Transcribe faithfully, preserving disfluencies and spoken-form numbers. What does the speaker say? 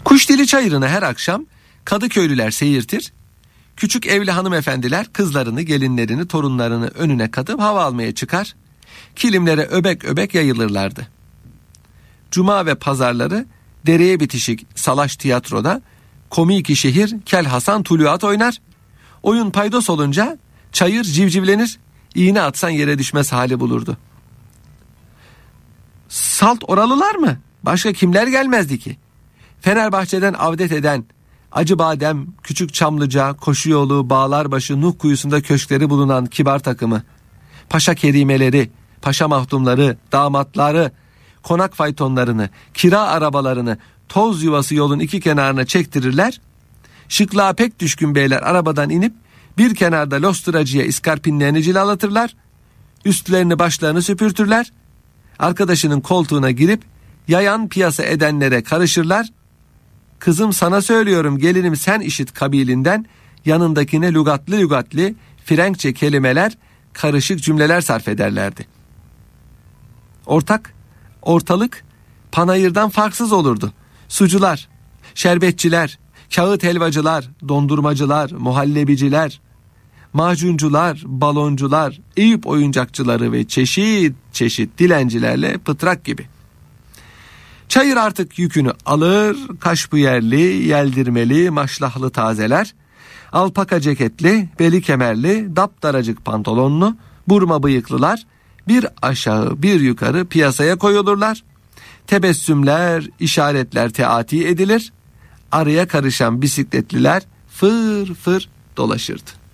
Kuşdili Çayırı'nı her akşam Kadıköylüler seyirtir, küçük evli hanımefendiler kızlarını, gelinlerini, torunlarını önüne katıp hava almaya çıkar, kilimlere öbek öbek yayılırlardı. Cuma ve pazarları dereye bitişik Salaş Tiyatro'da komiki şehir Kel Hasan Tuluat oynar. Oyun paydos olunca çayır civcivlenir, iğne atsan yere düşmez hali bulurdu. Salt oralılar mı? Başka kimler gelmezdi ki? Fenerbahçe'den avdet eden Acıbadem, Küçük Çamlıca, Koşuyolu, Bağlarbaşı, Nuh Kuyusu'nda köşkleri bulunan kibar takımı, paşa kerimeleri, paşa mahdumları, damatları, konak faytonlarını, kira arabalarını toz yuvası yolun iki kenarına çektirirler. Şıklığa pek düşkün beyler arabadan inip bir kenarda losturacıya iskarpinlerini cilalatırlar. Üstlerini başlarını süpürtürler. Arkadaşının koltuğuna girip yayan piyasa edenlere karışırlar. Kızım sana söylüyorum, gelinim sen işit kabilinden yanındakine lügatlı lügatlı Frenkçe kelimeler, karışık cümleler sarf ederlerdi. Ortak, ortalık panayırdan farksız olurdu. Sucular, şerbetçiler, kağıt helvacılar, dondurmacılar, muhallebiciler, macuncular, baloncular, Eyüp oyuncakçıları ve çeşit çeşit dilencilerle pıtrak gibi. Çayır artık yükünü alır, kaşbuyerli, yeldirmeli, maşlahlı tazeler, alpaka ceketli, beli kemerli, dapdaracık pantolonlu, burma bıyıklılar bir aşağı bir yukarı piyasaya koyulurlar. Tebessümler, işaretler teati edilir. Araya karışan bisikletliler fır fır dolaşırdı.